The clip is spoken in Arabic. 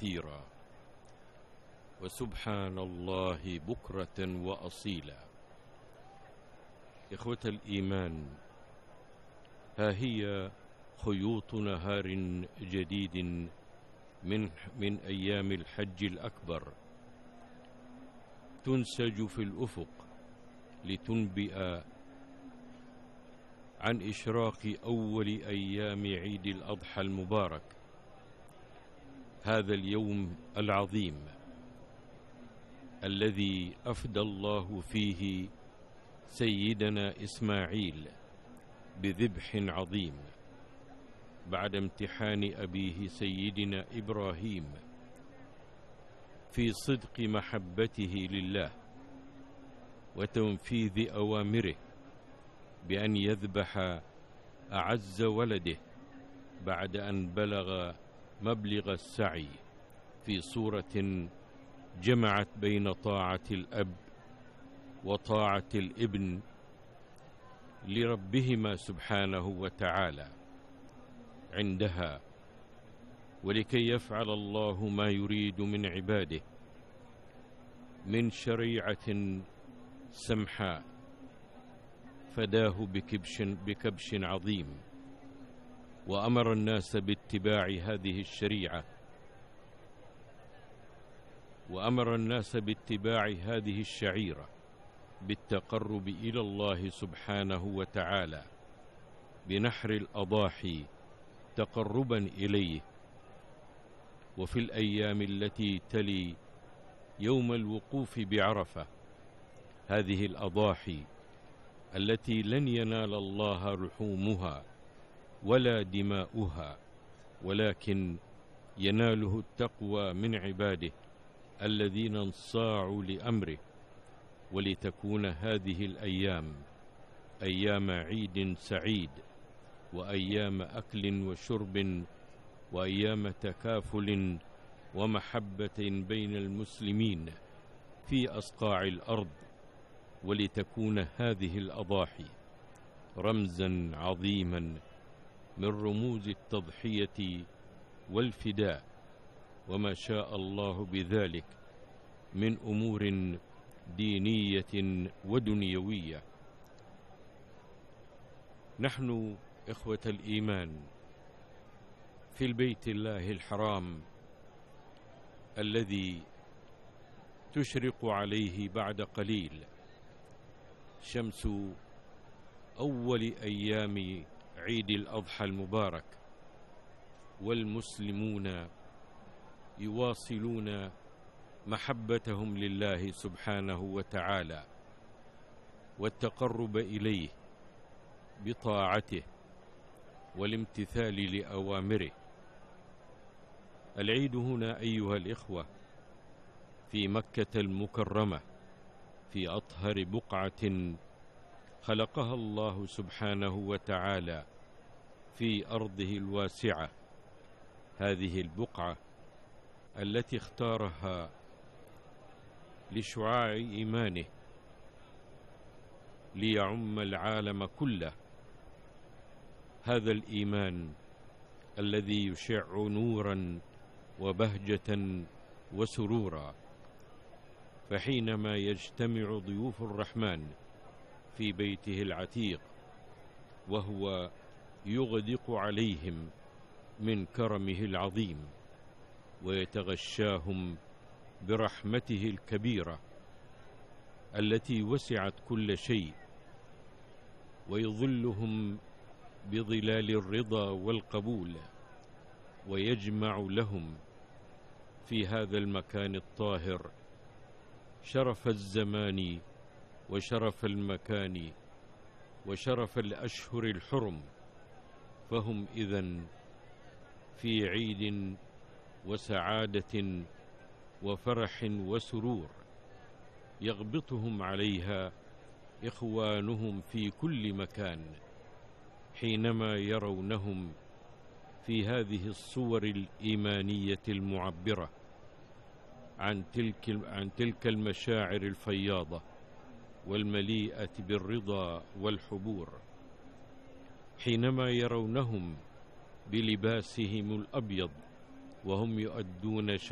كثيرا، وسبحان الله بكرة وأصيلا. إخوة الإيمان، ها هي خيوط نهار جديد من أيام الحج الأكبر تنسج في الأفق لتنبئ عن إشراق أول أيام عيد الأضحى المبارك، هذا اليوم العظيم الذي أفدى الله فيه سيدنا إسماعيل بذبح عظيم بعد امتحان أبيه سيدنا إبراهيم في صدق محبته لله وتنفيذ أوامره بأن يذبح أعز ولده بعد أن بلغ مبلغ السعي، في صورة جمعت بين طاعة الأب وطاعة الابن لربهما سبحانه وتعالى عندها، ولكي يفعل الله ما يريد من عباده من شريعة سمحاء، فداه بكبش عظيم، وأمر الناس باتباع هذه الشريعة، وأمر الناس باتباع هذه الشعيرة بالتقرب إلى الله سبحانه وتعالى بنحر الأضاحي تقربا إليه. وفي الأيام التي تلي يوم الوقوف بعرفة هذه الأضاحي التي لن ينال الله لحومها ولا دماؤها، ولكن يناله التقوى من عباده الذين انصاعوا لأمره، ولتكون هذه الأيام أيام عيد سعيد، وأيام أكل وشرب، وأيام تكافل ومحبة بين المسلمين في أصقاع الأرض، ولتكون هذه الأضاحي رمزا عظيما من رموز التضحية والفداء، وما شاء الله بذلك من أمور دينية ودنيوية. نحن إخوة الإيمان في البيت الله الحرام الذي تشرق عليه بعد قليل شمس أول أيام عيد الأضحى المبارك، والمسلمون يواصلون محبتهم لله سبحانه وتعالى والتقرب إليه بطاعته والامتثال لأوامره. العيد هنا أيها الإخوة في مكة المكرمة، في أطهر بقعة خلقها الله سبحانه وتعالى في أرضه الواسعة، هذه البقعة التي اختارها لشعاع إيمانه ليعم العالم كله، هذا الإيمان الذي يشع نورا وبهجة وسرورا. فحينما يجتمع ضيوف الرحمن في بيته العتيق وهو يغدق عليهم من كرمه العظيم ويتغشاهم برحمته الكبيرة التي وسعت كل شيء، ويظلهم بظلال الرضا والقبول، ويجمع لهم في هذا المكان الطاهر شرف الزمان وشرف المكان وشرف الأشهر الحرم، فهم إذن في عيد وسعادة وفرح وسرور يغبطهم عليها إخوانهم في كل مكان حينما يرونهم في هذه الصور الإيمانية المعبرة عن تلك المشاعر الفياضة والمليئة بالرضا والحبور، حينما يرونهم بلباسهم الأبيض وهم يؤدون